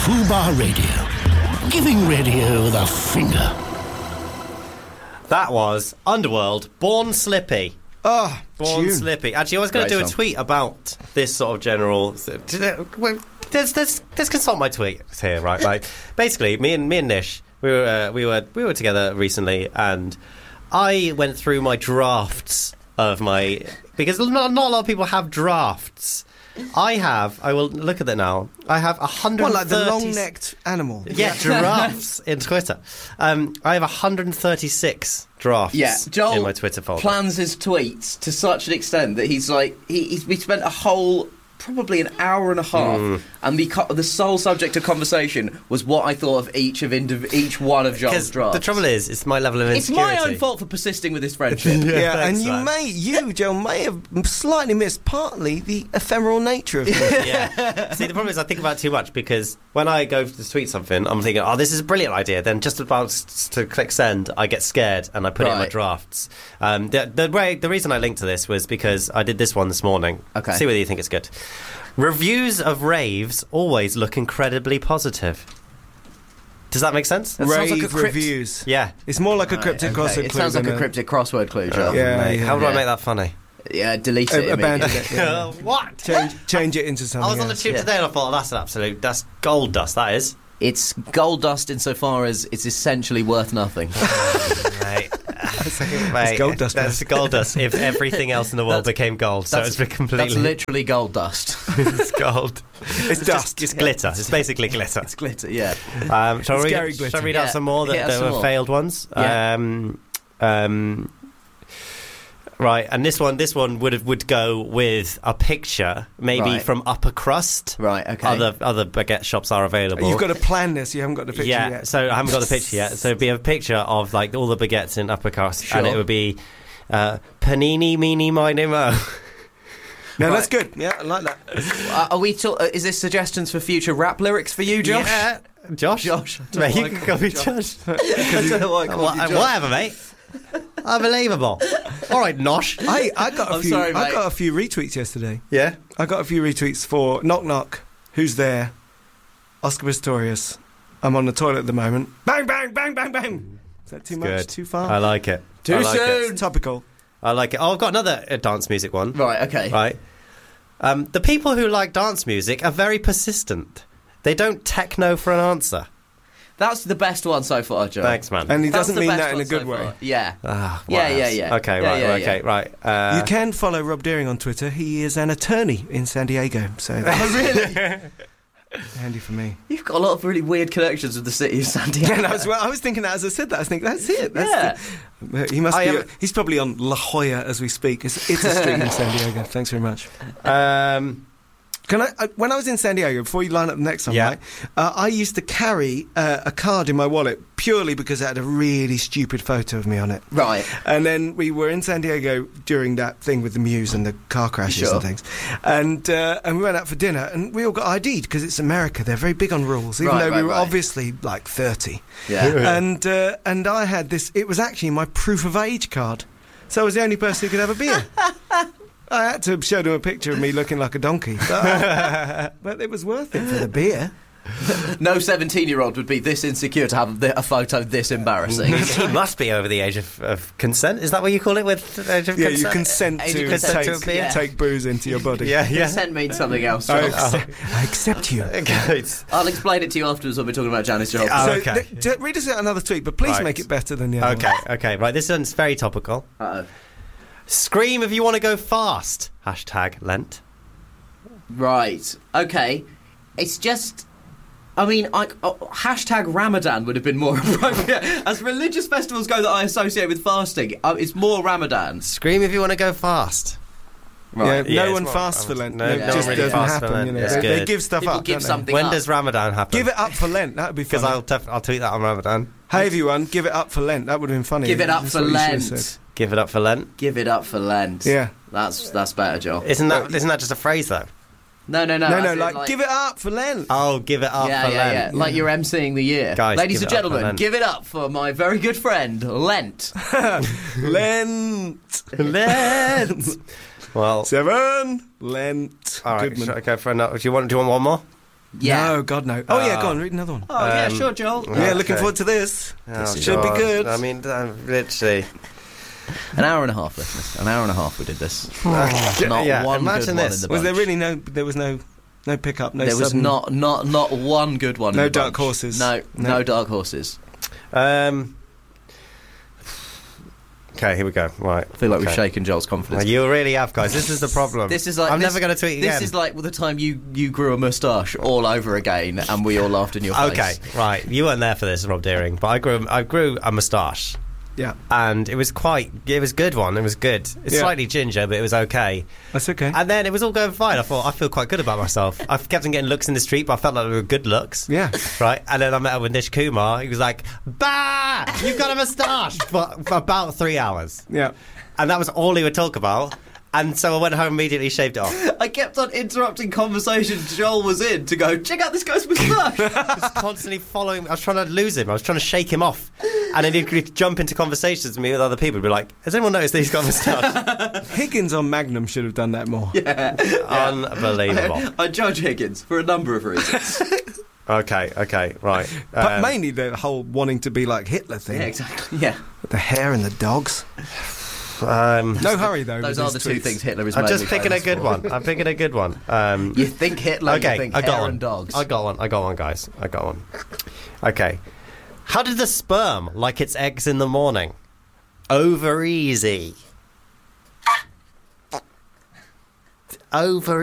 Fubar Radio. Giving radio the finger. That was Underworld, Born Slippy. Oh, Born June. Slippy. Actually, I was going to do a tweet about this sort of general... Let's consult my tweets here, right? Like, basically, me and Nish, we were together recently, and I went through my drafts of my... Because not a lot of people have drafts. I will look at it now. I have 130... What, like the long-necked animal? Yeah, giraffes in Twitter. I have 136 drafts Joel in my Twitter folder. Plans his tweets to such an extent that he's like... We spent a whole... probably an hour and a half, and the sole subject of conversation was what I thought of each one of Joel's drafts. The trouble is, it's my level of It's insecurity. my own fault for persisting with this friendship. Yeah, and thanks, Joel, may have slightly missed partly the ephemeral nature of it. Yeah. See, the problem is I think about it too much, because when I go to tweet something, I'm thinking, oh, this is a brilliant idea. Then just about to click send, I get scared and I put it in my drafts. The reason I linked to this was because I did this one this morning. Okay. See whether you think it's good. Reviews of raves always look incredibly positive. Does that make sense? That sounds like a Rave reviews. Yeah. It's more like a cryptic crossword clue. It sounds like a cryptic crossword clue, Joel. Yeah. How do I make that funny? Yeah, delete it. Abandon immediately. it. Yeah. What? Change it into something I was on the else. tube today and I thought, that's gold dust, that is. It's gold dust insofar as it's essentially worth nothing. Mate. It's gold dust. That's gold dust if everything else in the world became gold. So it's completely... That's literally gold dust. It's gold. It's dust. It's glitter. It's basically glitter. It's glitter, yeah. Shall we scary glitter. read out some more that were failed ones? Yeah. Right, and this one would go with a picture, maybe from Upper Crust. Right, okay. Other baguette shops are available. You've got to plan this. You haven't got the picture yet. So I haven't got the picture yet. So it'd be a picture of like all the baguettes in Upper Crust, Sure. and it would be panini, meeny, miny, mo. No, that's good. Yeah, I like that. Are we? Is this suggestions for future rap lyrics for you, Josh? Yeah. Josh, mate, you can call me Josh. I don't know why I called you Josh. Whatever, mate. Unbelievable. All right, Nosh. I got a I'm few. sorry, mate. I got a few retweets yesterday. Yeah. I got a few retweets for Knock Knock. Who's there? Oscar Pistorius. I'm on the toilet at the moment. Bang, bang, bang, bang, bang. Is that too much? Good. Too far? I like it. Too I like soon. it. Topical. I like it. Oh, I've got another dance music one. Right, okay. Right. The people who like dance music are very persistent. They don't techno for an answer. That's the best one so far, Joe. Thanks, man. And he That's doesn't the mean best that in a one so good way. far. Yeah. What Yeah, else? yeah. Okay, Yeah, right, yeah, okay, right. You can follow Rob Deering on Twitter. He is an attorney in San Diego. So that's Really? handy for me. You've got a lot of really weird connections with the city of San Diego. And I was thinking that as I said that. I was thinking, that's it. Yeah. He must I be. am- He's probably on La Jolla as we speak. It's a street in San Diego. Thanks very much. Can I? When I was in San Diego, before you line up the next one, Yeah. right, I used to carry a card in my wallet purely because it had a really stupid photo of me on it. Right. And then we were in San Diego during that thing with the Muse and the car crashes Sure. and things, and we went out for dinner and we all got ID'd because it's America. They're very big on rules, even though we were obviously like 30. Yeah. And I had this. It was actually my proof of age card, so I was the only person who could have a beer. I had to show them a picture of me looking like a donkey, but it was worth it for the beer. No 17-year-old would be this insecure to have a photo this embarrassing. He must be over the age of consent. Is that what you call it with age of Yeah, consent? you consent Age to of consent to a beer. take booze into your body. Yeah, yeah. Consent means something else. I Joel. accept you. Okay. I'll explain it to you afterwards when we're talking about Janis Joplin. Oh, So okay. read us out another tweet, but please Right. make it better than the other one. Okay. Right, this one's very topical. Uh-oh. Scream if you want to go fast. # Lent. Right. Okay. It's just... I mean, # Ramadan would have been more appropriate. As religious festivals go that I associate with fasting, it's more Ramadan. Scream if you want to go fast. Right. Yeah, Yeah, no it's one more- fasts for Lent. no it one just really doesn't fasts for happen. Lent. You know, It's they good. give stuff People up. give don't something When up. does Ramadan happen? Give it up for Lent. That would be Because funny. I'll tweet that on Ramadan. Hey everyone, give it up for Lent. That would have been funny. Give it up That's for what you should have Lent. said. Give it up for Lent. Give it up for Lent. Yeah. That's better, Joel. Isn't that just a phrase though? No. No, as in, like give it up for Lent. Oh, give it up Yeah, for Lent. yeah. Like you're emceeing the year. Guys, Ladies give and it up for gentlemen, Lent. give it up for my very good friend, Lent. Lent. Lent. Well, 7. Lent. all right. Goodman. Should I go for another? Do you want one more? Yeah. No, God, no. Oh, yeah, go on, read another one. Oh, yeah, sure, Joel. Yeah, looking okay. forward to this. Oh, Should be God. good. I mean, literally. An hour and a half, listeners. An hour and a half we did this. Not Yeah, one imagine good one this. in the Was there bunch. really there was no pickup, no There was sudden... not one good one. No in the dark bunch. horses. No dark horses. Okay, here we go. Right. I feel like we've shaken Joel's confidence. You really have, guys. This is the problem. This is like I'm never going to tweet again. This is like the time you grew a moustache all over again, and we all laughed in your face. Okay, right. You weren't there for this, Rob Deering, but I grew a moustache. Yeah, And it was a good one. It was good. It's Yeah. slightly ginger, but it was okay. that's okay. And then it was all going fine. I thought, I feel quite good about myself. I kept on getting looks in the street, but I felt like they were good looks. Yeah. Right? And then I met up with Nish Kumar. He was like, bah! You've got a moustache! for about 3 hours. Yeah. And that was all he would talk about. And so I went home immediately, shaved it off. I kept on interrupting conversations Joel was in to go, check out this guy's moustache. Just constantly following me. I was trying to lose him. I was trying to shake him off. And then he'd jump into conversations with me with other people and be like, has anyone noticed that he's got a moustache? Higgins on Magnum should have done that more. Unbelievable. I judge Higgins for a number of reasons. Okay, right. But mainly the whole wanting to be like Hitler thing. Yeah, exactly. Yeah. With the hair and the dogs. No hurry, though. Those with are the these two tweets. things Hitler is I'm mainly just picking a famous good for. one. I'm picking a good one. You think Hitler, Okay, you think I got hair one. and dogs. I got one, guys. I got one. Okay. How did the sperm like its eggs in the morning? Over easy. Over